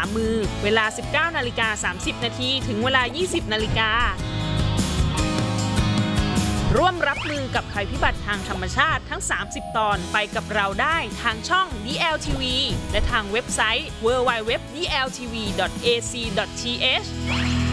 มือเวลา 19:30 น. ถึงเวลา 20:00 น. ร่วมรับมือกับภัยพิบัติทางธรรมชาติทั้ง 30 ตอนไปกับเราได้ทางช่อง DLTV และทางเว็บไซต์ www.dltv.ac.th